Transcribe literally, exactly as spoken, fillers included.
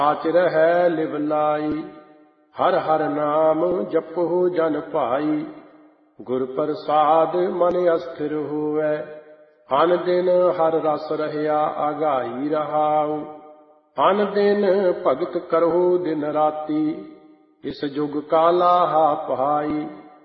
ਆਚ ਰਹਿ ਲਿਵ ਲਾਈ। ਹਰ ਹਰ ਨਾਮ ਜਪਹੁ ਜਨ ਭਾਈ। ਗੁਰ ਪ੍ਰਸਾਦ ਮਨ ਅਸਥਿਰ ਹੋਵੈ। ਅਨ ਦਿਨ ਹਰ ਰਸ ਰਹਿਆ ਆਗਾਈ ਰਹਾਉ। ਅਨ ਦਿਨ ਭਗਤ ਕਰਹੁ ਦਿਨ ਰਾਤੀ। ਇਸ ਜੁਗ ਕਾਲਾ ਹਾ ਪਹਾਈ।